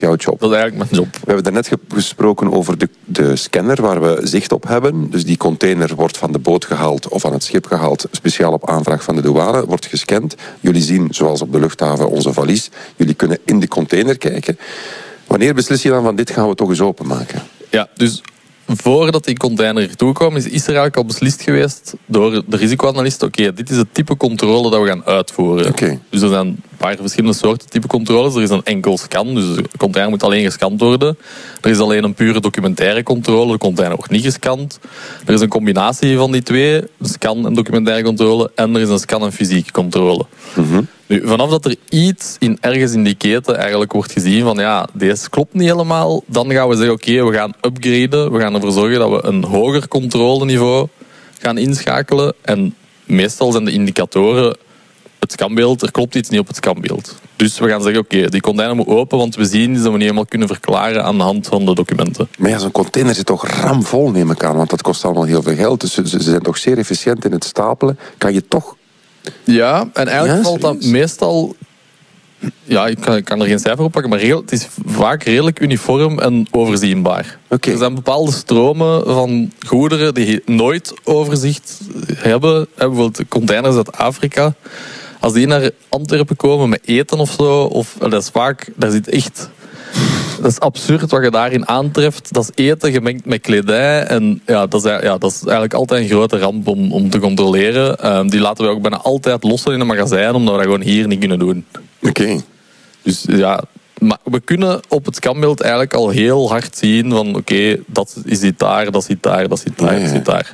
jouw job. Dat is eigenlijk mijn job. We hebben daarnet gesproken over de scanner waar we zicht op hebben. Dus die container wordt van de boot gehaald of van het schip gehaald, speciaal op aanvraag van de douane, wordt gescand. Jullie zien, zoals op de luchthaven, onze valies. Jullie kunnen in de container kijken. Wanneer beslis je dan van dit gaan we toch eens openmaken? Ja, dus voordat die container ertoe kwam, is er eigenlijk al beslist geweest door de risicoanalist, oké, dit is het type controle dat we gaan uitvoeren. Okay. Dus er zijn een paar verschillende soorten type controles. Er is een enkel scan, dus de container moet alleen gescand worden. Er is alleen een pure documentaire controle, de container wordt niet gescand. Er is een combinatie van die twee, scan en documentaire controle, en er is een scan en fysieke controle. Nu, vanaf dat er iets ergens in die keten eigenlijk wordt gezien van ja, deze klopt niet helemaal, dan gaan we zeggen oké, we gaan upgraden, we gaan ervoor zorgen dat we een hoger controleniveau gaan inschakelen. En meestal zijn de indicatoren het scanbeeld, er klopt iets niet op het scanbeeld. Dus we gaan zeggen oké, die container moet open, want we zien dat we niet helemaal kunnen verklaren aan de hand van de documenten. Maar ja, zo'n container zit toch ramvol, neem ik aan, want dat kost allemaal heel veel geld. Dus ze zijn toch zeer efficiënt in het stapelen. Kan je toch... Ja, en eigenlijk valt dat meestal... Ja, ik kan er geen cijfer op pakken, maar het is vaak redelijk uniform en overzienbaar. Okay. Er zijn bepaalde stromen van goederen die nooit overzicht hebben. Bijvoorbeeld containers uit Afrika. Als die naar Antwerpen komen met eten of zo, dat is vaak... Daar zit echt... Dat is absurd wat je daarin aantreft. Dat is eten gemengd met kledij. En ja, dat is eigenlijk altijd een grote ramp om te controleren. Die laten we ook bijna altijd lossen in een magazijn, omdat we dat gewoon hier niet kunnen doen. Oké. Dus ja, maar we kunnen op het scanbeeld eigenlijk al heel hard zien van oké, dat is dit daar, dat zit daar, dat zit daar, dat zit daar.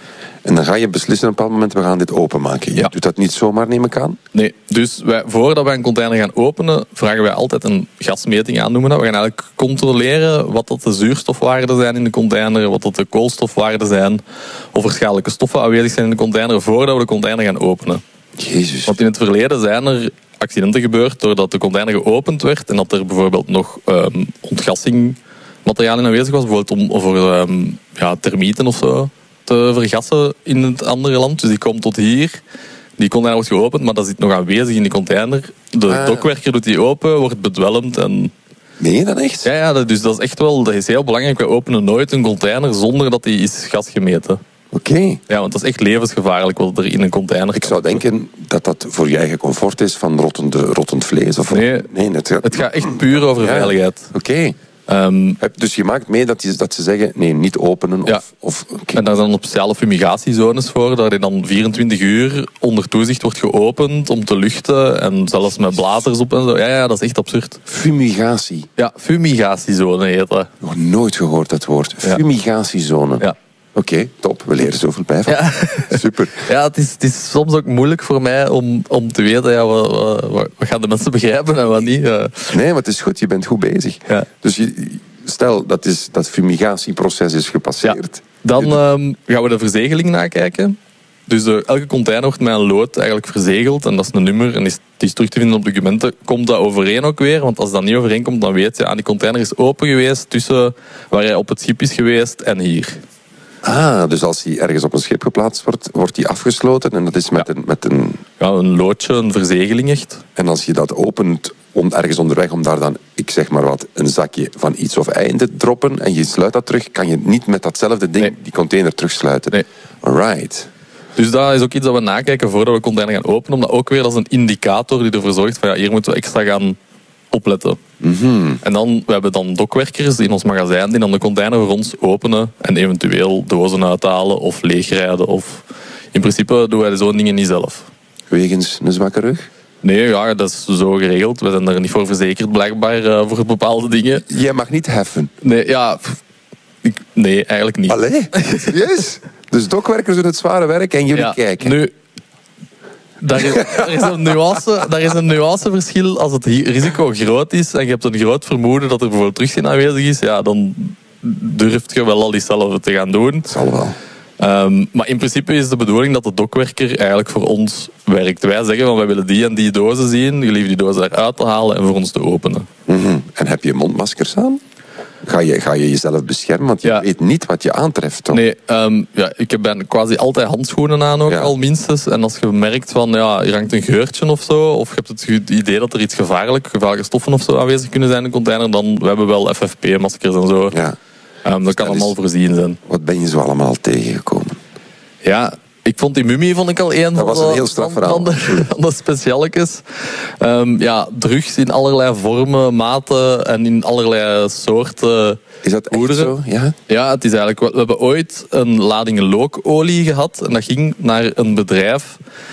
En dan ga je beslissen op een bepaald moment, we gaan dit openmaken. Je doet dat niet zomaar, neem ik aan? Nee, dus voordat wij een container gaan openen, vragen wij altijd een gasmeting aan, noemen dat. We gaan eigenlijk controleren wat dat de zuurstofwaarden zijn in de container, wat dat de koolstofwaarden zijn, of er schadelijke stoffen aanwezig zijn in de container, voordat we de container gaan openen. Jezus. Want in het verleden zijn er accidenten gebeurd doordat de container geopend werd en dat er bijvoorbeeld nog ontgassingmateriaal in aanwezig was, bijvoorbeeld om voor termieten of zo te vergassen in het andere land. Dus die komt tot hier. Die container wordt geopend, maar dat zit nog aanwezig in die container. De dokwerker doet die open, wordt bedwelmd en... Meen je dat echt? Ja, dus dat is echt wel... Dat is heel belangrijk. We openen nooit een container zonder dat die is gasgemeten. Oké. Ja, want dat is echt levensgevaarlijk wat er in een container Ik zou denken dat dat voor je eigen comfort is van rottend vlees. Of nee, het gaat echt puur over veiligheid. Oké. Dus je maakt mee dat ze zeggen, nee, niet openen. En daar zijn dan speciale fumigatiezones voor, dat er dan 24 uur onder toezicht wordt geopend om te luchten en zelfs met blazers op en zo. Ja, dat is echt absurd. Fumigatie? Ja, fumigatiezone heet dat. Nog nooit gehoord dat woord. Fumigatiezone. Ja. Oké, top. We leren zoveel bij van. Ja. Super. Ja, het is soms ook moeilijk voor mij om te weten wat gaan de mensen begrijpen en wat niet. Nee, maar het is goed. Je bent goed bezig. Ja. Dus stel, dat fumigatieproces is gepasseerd. Ja. Dan gaan we de verzegeling nakijken. Dus elke container wordt met een lood eigenlijk verzegeld. En dat is een nummer en die is terug te vinden op documenten. Komt dat overeen ook weer? Want als dat niet overeenkomt, dan weet je, die container is open geweest tussen waar hij op het schip is geweest en hier. Dus als hij ergens op een schip geplaatst wordt, wordt hij afgesloten en dat is met een... Ja, een loodje, een verzegeling echt. En als je dat opent ergens onderweg om daar dan, ik zeg maar wat, een zakje van iets of ei in te droppen en je sluit dat terug, kan je niet met datzelfde ding die container terugsluiten. Nee. Alright. Dus dat is ook iets dat we nakijken voordat we de container gaan openen, omdat ook weer als een indicator die ervoor zorgt van hier moeten we extra gaan opletten. En we hebben dan dokwerkers in ons magazijn die dan de container voor ons openen en eventueel dozen uithalen of leegrijden. Of... In principe doen wij zo'n dingen niet zelf. Wegens een zwakke rug? Nee, ja, dat is zo geregeld. We zijn daar niet voor verzekerd, blijkbaar, voor bepaalde dingen. Jij mag niet heffen? Nee, nee, eigenlijk niet. Allee, serieus? Dus dokwerkers doen het zware werk en jullie kijken? Nu, daar is een nuanceverschil. Als het risico groot is en je hebt een groot vermoeden dat er bijvoorbeeld terugzien aanwezig is, dan durft je wel al hetzelfde te gaan doen. Dat zal wel. Maar in principe is de bedoeling dat de dokwerker eigenlijk voor ons werkt. Wij zeggen van wij willen die en die dozen zien, jullie die dozen eruit te halen en voor ons te openen. En heb je mondmaskers aan? ga je jezelf beschermen? Want je weet niet wat je aantreft, toch? Nee, ik heb quasi altijd handschoenen aan ook, al minstens. En als je merkt van, je hangt een geurtje of zo, of je hebt het idee dat er iets gevaarlijke stoffen of zo aanwezig kunnen zijn in een container, dan we hebben wel FFP-maskers en zo. Ja. Dat kan allemaal voorzien zijn. Wat ben je zo allemaal tegengekomen? Ja, ik vond die mummie een heel straf verhaal. Van de specialetjes. Drugs in allerlei vormen, maten en in allerlei soorten. Is dat echt zo? Ja? Ja, het is eigenlijk. We hebben ooit een lading lookolie gehad en dat ging naar een bedrijf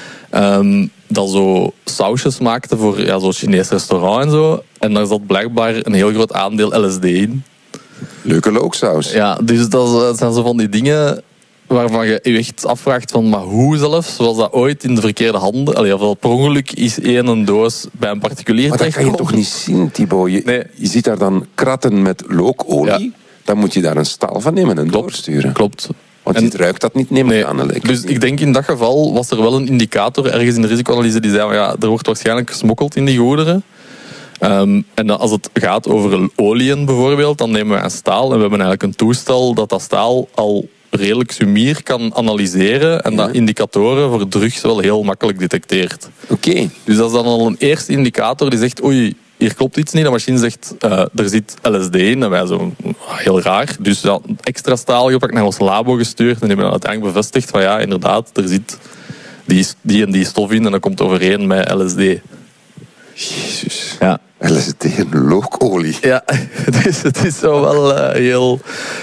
dat zo sausjes maakte voor zo'n Chinees restaurant en zo. En daar zat blijkbaar een heel groot aandeel LSD in. Leuke looksaus. Ja, dus dat zijn zo van die dingen waarvan je je echt afvraagt van, maar hoe zelfs, zoals dat ooit in de verkeerde handen, of dat per ongeluk is een doos bij een particulier maar dat kan je toch niet zien, Thibaut? Je ziet daar dan kratten met lookolie, dan moet je daar een staal van nemen en doorsturen. Klopt. Want je ruikt dat niet, neem ik aan. Dus ik denk in dat geval was er wel een indicator ergens in de risicoanalyse die zei, er wordt waarschijnlijk gesmokkeld in die goederen. En als het gaat over oliën bijvoorbeeld, dan nemen we een staal en we hebben eigenlijk een toestel dat staal al redelijk sumier kan analyseren en dat indicatoren voor drugs wel heel makkelijk detecteert. Oké. Dus dat is dan al een eerste indicator die zegt, oei, hier klopt iets niet. De machine zegt, er zit LSD in. En wij zo, heel raar. Dus extra staal gepakt, naar ons labo gestuurd en die hebben dan uiteindelijk bevestigd van ja, inderdaad, er zit die en die stof in en dat komt overeen met LSD. Jezus. Ja. LSD en lookolie. Ja, dus het is zo wel heel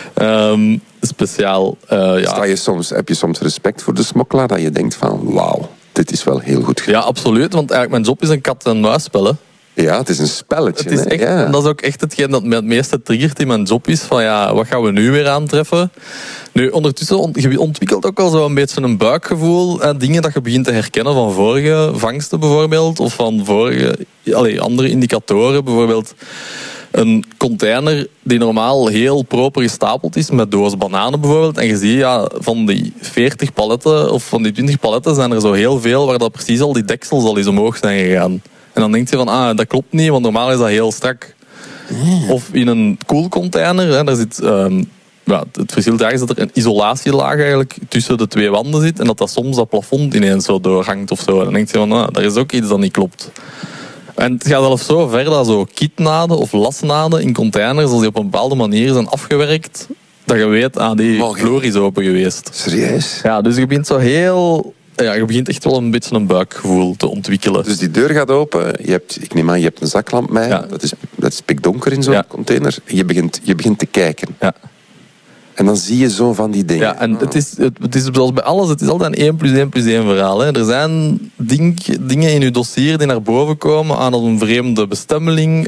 speciaal. Heb je soms respect voor de smokkelaar dat je denkt van wauw, dit is wel heel goed gedaan. Ja, absoluut, want eigenlijk mijn job is een kat-en-muisspel, hè. Ja, het is een spelletje. Het is echt, en dat is ook echt hetgeen dat mij het meeste triggert in mijn job is. Van wat gaan we nu weer aantreffen? Nu, ondertussen je ontwikkelt ook al zo een beetje een buikgevoel. Dingen dat je begint te herkennen van vorige vangsten bijvoorbeeld. Of van vorige andere indicatoren. Bijvoorbeeld een container die normaal heel proper gestapeld is. Met doos bananen bijvoorbeeld. En je ziet van die 40 paletten of van die 20 paletten zijn er zo heel veel waar dat precies al die deksels al eens omhoog zijn gegaan. En dan denk je van, dat klopt niet, want normaal is dat heel strak. Of in een koelcontainer, daar zit... het verschil daar is dat er een isolatielaag eigenlijk tussen de twee wanden zit en dat soms dat plafond ineens zo doorhangt of zo. En dan denk je van, daar is ook iets dat niet klopt. En het gaat zelfs zo ver dat zo kitnaden of lasnaden in containers, als die op een bepaalde manier zijn afgewerkt, dat je weet, die vloer is open geweest. Serieus? Ja, dus je begint zo heel... Ja, je begint echt wel een beetje een buikgevoel te ontwikkelen. Dus die deur gaat open. Ik neem aan, je hebt een zaklamp mee. Ja. Dat is pikdonker in zo'n container. Je begint te kijken. Ja. En dan zie je zo van die dingen. Ja, en het is zoals bij alles, het is altijd een 1 + 1 + 1 verhaal. Hè. Er zijn dingen in je dossier die naar boven komen aan een vreemde bestemmeling.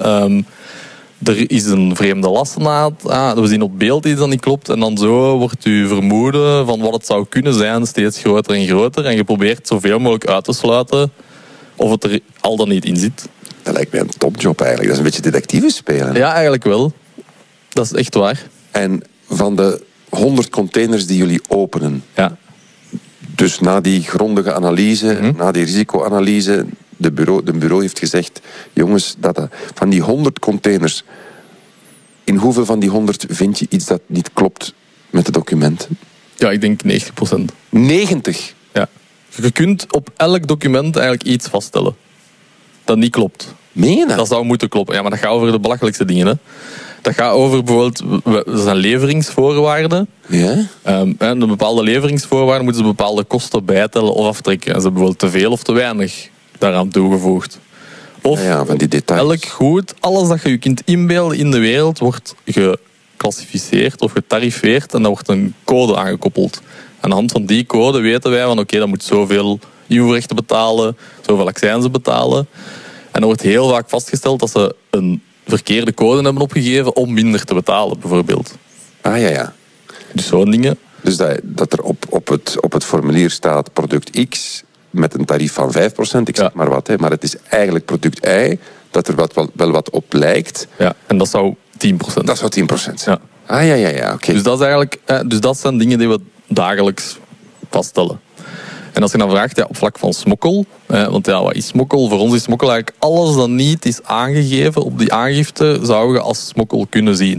Er is een vreemde lasnaad. We zien op beeld iets dat niet klopt. En dan zo wordt uw vermoeden van wat het zou kunnen zijn steeds groter en groter. En je probeert zoveel mogelijk uit te sluiten of het er al dan niet in zit. Dat lijkt mij een topjob eigenlijk. Dat is een beetje detectieve spelen. Ja, eigenlijk wel. Dat is echt waar. En van de 100 containers die jullie openen... Ja. Dus na die grondige analyse, na die risicoanalyse... De bureau heeft gezegd, jongens, van die 100 containers, in hoeveel van die 100 vind je iets dat niet klopt met de documenten? Ja, ik denk 90%. 90? Ja. Je kunt op elk document eigenlijk iets vaststellen dat niet klopt. Meen je dat? Dat zou moeten kloppen. Ja, maar dat gaat over de belachelijkste dingen, hè. Dat gaat over bijvoorbeeld, er zijn leveringsvoorwaarden. Ja? En een bepaalde leveringsvoorwaarden moeten ze bepaalde kosten bijtellen of aftrekken. En ze bijvoorbeeld te veel of te weinig daaraan toegevoegd. Of van die details. Elk goed, alles dat je kunt inbeelden in de wereld, wordt geclassificeerd of getariffeerd en dan wordt een code aangekoppeld. Aan de hand van die code weten wij van oké, dat moet zoveel invoerrechten betalen, zoveel accijnzen betalen. En dan wordt heel vaak vastgesteld dat ze een verkeerde code hebben opgegeven om minder te betalen, bijvoorbeeld. Ja. Dus zo'n dingen. Dus dat er op het formulier staat product X met een tarief van 5%, ik zeg maar wat, maar het is eigenlijk product Y, dat er wel wat op lijkt. Ja, en dat zou 10%. Dat zou 10% zijn. Ja. Ja, oké. Dus dat is eigenlijk, dus dat zijn dingen die we dagelijks vaststellen. En als je dan vraagt, op vlak van smokkel, want wat is smokkel? Voor ons is smokkel eigenlijk alles dat niet is aangegeven op die aangifte, zou je als smokkel kunnen zien.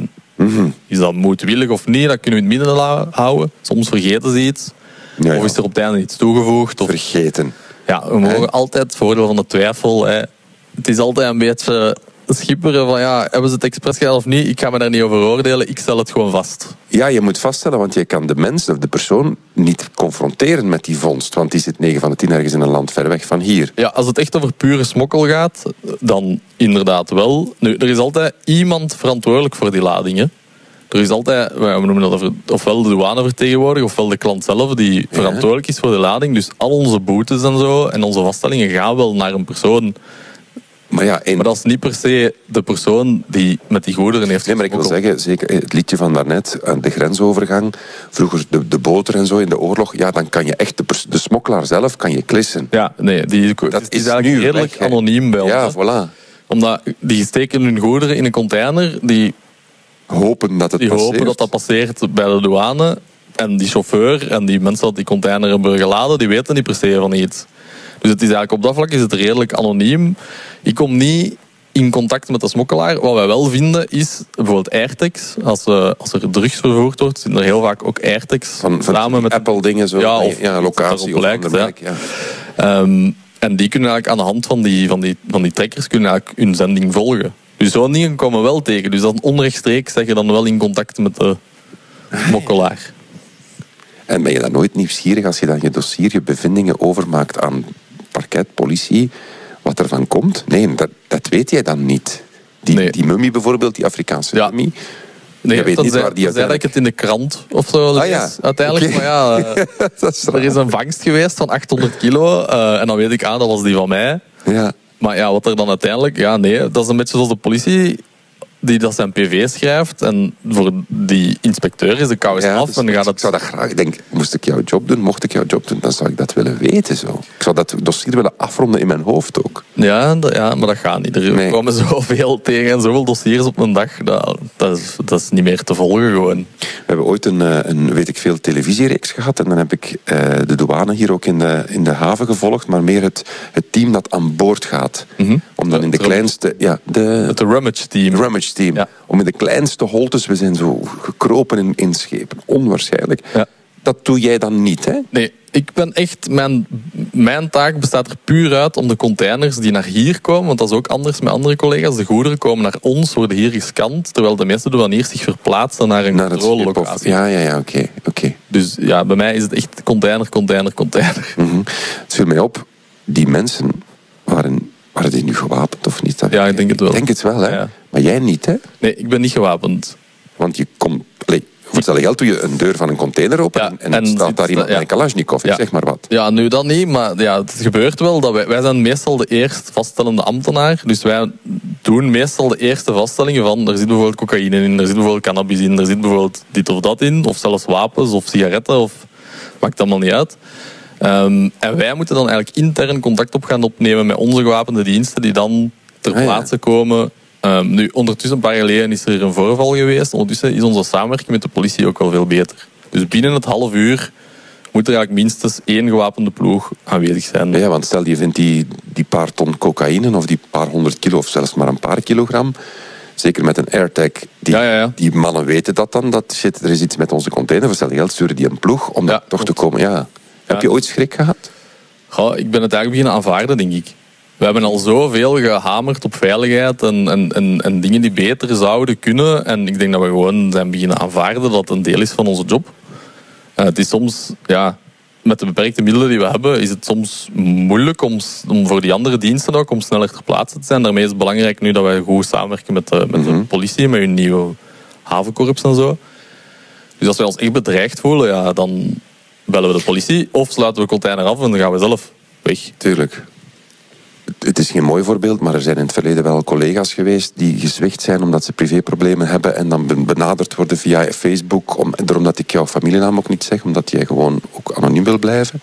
Is dat moedwillig of niet? Dat kunnen we in het midden houden. Soms vergeten ze iets. Ja, ja. Of is er op het einde iets toegevoegd. Of... Vergeten. Ja, we mogen altijd het voordeel van de twijfel. Hè. Het is altijd een beetje schipperen van hebben ze het expres gedaan of niet? Ik ga me daar niet over oordelen. Ik stel het gewoon vast. Ja, je moet vaststellen, want je kan de mens of de persoon niet confronteren met die vondst. Want die zit 9 van de 10 ergens in een land ver weg van hier. Ja, als het echt over pure smokkel gaat, dan inderdaad wel. Nu, er is altijd iemand verantwoordelijk voor die ladingen. Er is altijd, we noemen dat ofwel de douanevertegenwoordiger, ofwel de klant zelf die verantwoordelijk is voor de lading. Dus al onze boetes en zo en onze vaststellingen gaan wel naar een persoon. Maar dat is niet per se de persoon die met die goederen heeft. Nee, maar ik wil zeggen, zeker het liedje van daarnet, de grensovergang, vroeger de boter en zo in de oorlog, dan kan je echt de smokkelaar zelf kan je klissen. Ja, nee, dat is eigenlijk redelijk anoniem bij ons. Ja, voilà. Omdat die steken hun goederen in een container, die hopen dat het passeert. Dat passeert bij de douane. En die chauffeur en die mensen die die container hebben geladen, die weten niet per se van iets. Dus het is eigenlijk op dat vlak is het redelijk anoniem. Ik kom niet in contact met de smokkelaar. Wat wij wel vinden is bijvoorbeeld airtags. Als er drugs vervoerd wordt, zitten er heel vaak ook airtags. Samen met Apple-dingen zo. Locatie of lijkt, merk. Ja. En die kunnen eigenlijk aan de hand van die trekkers kunnen eigenlijk hun zending volgen. Dus zo'n dingen komen we wel tegen. Dus dan onrechtstreeks zeg je dan wel in contact met de smokkelaar. En ben je dan nooit nieuwsgierig als je dan je dossier, je bevindingen overmaakt aan parket, politie, wat er van komt? Nee, dat weet jij dan niet. Die mummie bijvoorbeeld, die Afrikaanse mummie. Nee, je weet niet waar die dat ik het in de krant of zo uiteindelijk. Okay. Maar er is een vangst geweest van 800 kilo en dan weet ik dat was die van mij. Ja. Maar wat er dan uiteindelijk... dat is een beetje zoals de politie die dat zijn PV schrijft en voor die inspecteur is de kous af. Dus en gaat het... Ik zou dat graag... Ik denk, mocht ik jouw job doen, dan zou ik dat willen weten. Zo. Ik zou dat dossier willen afronden in mijn hoofd ook. Ja, maar dat gaat niet. Er komen zoveel tegen en zoveel dossiers op een dag. Dat is niet meer te volgen gewoon. We hebben ooit een weet ik veel, televisiereeks gehad. En dan heb ik de douane hier ook in de haven gevolgd. Maar meer het team dat aan boord gaat. Om dan in de kleinste... Het rummage team. Ja. Om in de kleinste holtes, we zijn zo gekropen in schepen. Onwaarschijnlijk. Ja. Dat doe jij dan niet, hè? Nee, ik ben echt... Mijn taak bestaat er puur uit om de containers die naar hier komen, want dat is ook anders met andere collega's, de goederen komen naar ons, worden hier gescand, terwijl de meeste douaniers zich verplaatsen naar een controlelocatie. Ja, oké. Dus bij mij is het echt container. Het viel mij op, die mensen waren die nu gewapend of niet? Ja, ik denk het wel. Ik denk het wel, hè? Ja. Maar jij niet, hè? Nee, ik ben niet gewapend. Want je komt... Voor hetzelfde geld doe je een deur van een container open en staat daar iemand met een Kalashnikov, zeg maar wat. Ja, nu dat niet, maar het gebeurt wel. Dat wij zijn meestal de eerst vaststellende ambtenaar. Dus wij doen meestal de eerste vaststellingen van er zit bijvoorbeeld cocaïne in, er zit bijvoorbeeld cannabis in, er zit bijvoorbeeld dit of dat in, of zelfs wapens of sigaretten, of maakt allemaal niet uit. En wij moeten dan eigenlijk intern contact op gaan opnemen met onze gewapende diensten die dan ter plaatse komen. Nu, ondertussen, een paar jaar geleden is er een voorval geweest. Ondertussen is onze samenwerking met de politie ook wel veel beter. Dus binnen het half uur moet er eigenlijk minstens 1 gewapende ploeg aanwezig zijn. Ja, want stel je vindt die paar ton cocaïne of die paar 100 kilo of zelfs maar een paar kilogram. Zeker met een AirTag. Die mannen weten dat dan. Dat shit, er is iets met onze container. Voor hetzelfde geld sturen die een ploeg om daar toch te komen. Ja. Heb je ooit schrik gehad? Ik ben het eigenlijk beginnen aanvaarden, denk ik. We hebben al zoveel gehamerd op veiligheid en dingen die beter zouden kunnen. En ik denk dat we gewoon zijn beginnen aanvaarden dat het een deel is van onze job. Het is soms, met de beperkte middelen die we hebben, is het soms moeilijk om voor die andere diensten ook om sneller ter plaatse te zijn. Daarmee is het belangrijk nu dat wij goed samenwerken met de politie, met hun nieuwe havenkorps en zo. Dus als wij ons echt bedreigd voelen, dan bellen we de politie of sluiten we container af en dan gaan we zelf weg. Tuurlijk. Het is geen mooi voorbeeld, maar er zijn in het verleden wel collega's geweest die gezwicht zijn omdat ze privéproblemen hebben en dan benaderd worden via Facebook, omdat ik jouw familienaam ook niet zeg, omdat jij gewoon ook anoniem wil blijven.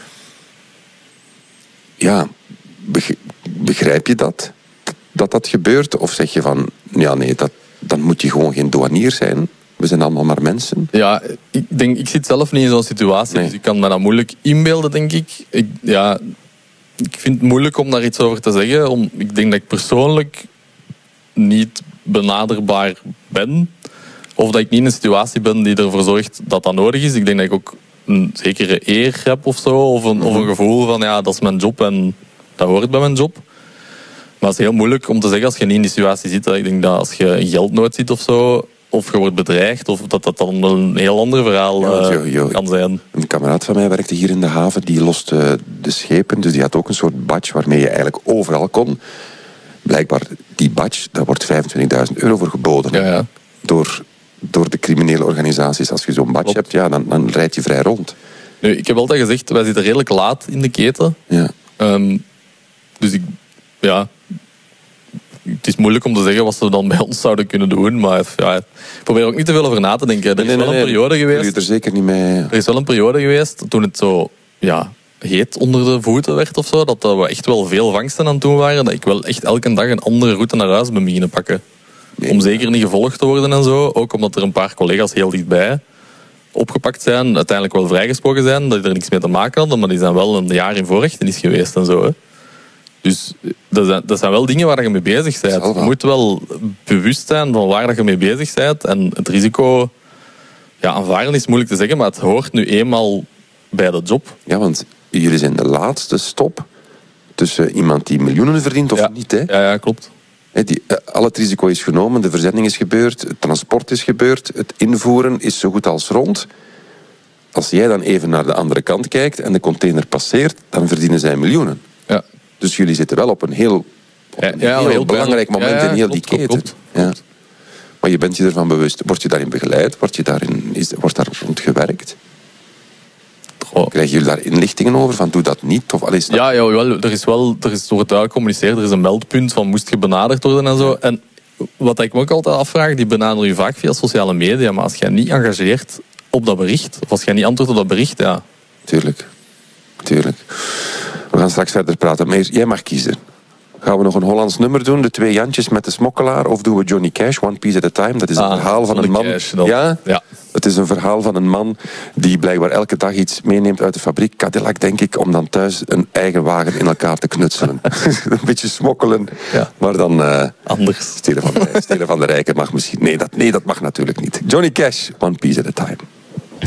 Ja, begrijp je dat gebeurt? Of zeg je van, dan moet je gewoon geen douanier zijn? We zijn allemaal maar mensen. Ja, ik zit zelf niet in zo'n situatie, dus ik kan me dat moeilijk inbeelden, denk ik. Ik vind het moeilijk om daar iets over te zeggen. Ik denk dat ik persoonlijk niet benaderbaar ben. Of dat ik niet in een situatie ben die ervoor zorgt dat dat nodig is. Ik denk dat ik ook een zekere eer heb of zo. Of een gevoel van, ja, dat is mijn job en dat hoort bij mijn job. Maar het is heel moeilijk om te zeggen als je niet in die situatie zit. Ik denk dat als je in geldnood zit of zo, of je wordt bedreigd, of dat dan een heel ander verhaal kan zijn. Een kameraad van mij werkte hier in de haven, die loste de schepen. Dus die had ook een soort badge waarmee je eigenlijk overal kon. Blijkbaar, die badge, daar wordt €25.000 voor geboden. Ja. Door de criminele organisaties. Als je zo'n badge hebt, ja, dan rijd je vrij rond. Nu, ik heb altijd gezegd, wij zitten redelijk laat in de keten. Ja. Dus het is moeilijk om te zeggen wat ze dan bij ons zouden kunnen doen. Maar ja, ik probeer ook niet te veel over na te denken. Er is wel een periode geweest. Ik er zeker niet mee. Er is wel een periode geweest toen het zo heet onder de voeten werd of zo. Dat we echt wel veel vangsten aan het doen waren. Dat ik wel echt elke dag een andere route naar huis ben beginnen pakken. Nee. Om zeker niet gevolgd te worden en zo. Ook omdat er een paar collega's heel dichtbij opgepakt zijn. Uiteindelijk wel vrijgesproken zijn. Dat die er niks mee te maken hadden. Maar die zijn wel een jaar in voorrechtenis geweest en zo. Hè. Dus dat zijn wel dingen waar je mee bezig bent. Je moet wel bewust zijn van waar je mee bezig bent. En het risico aanvaarden is moeilijk te zeggen, maar het hoort nu eenmaal bij de job. Ja, want jullie zijn de laatste stop tussen iemand die miljoenen verdient of niet. Hè? Ja, klopt. Al het risico is genomen, de verzending is gebeurd, het transport is gebeurd, het invoeren is zo goed als rond. Als jij dan even naar de andere kant kijkt en de container passeert, dan verdienen zij miljoenen. Ja. Dus jullie zitten wel op een heel belangrijk moment in heel die keten. Klopt. Ja. Maar je bent je ervan bewust. Word je daarin begeleid? Wordt daar rond gewerkt? Krijgen jullie daar inlichtingen over? Van doe dat niet? Of, er is wordt duidelijk gecommuniceerd. Er is een meldpunt van moest je benaderd worden en zo. En wat ik me ook altijd afvraag, die benaderen je vaak via sociale media. Maar als jij niet engageert op dat bericht, of als jij niet antwoordt op dat bericht, ja. Tuurlijk. We gaan straks verder praten. Maar jij mag kiezen. Gaan we nog een Hollands nummer doen? De 2 Jantjes met de smokkelaar? Of doen we Johnny Cash, One Piece at a Time? Dat is een verhaal van een man. Cash, ja? Het is een verhaal van een man die blijkbaar elke dag iets meeneemt uit de fabriek. Cadillac, denk ik, om dan thuis een eigen wagen in elkaar te knutselen. Een beetje smokkelen. Ja. Maar dan... anders. Stelen van de rijken mag misschien... Nee, dat mag natuurlijk niet. Johnny Cash, One Piece at a Time.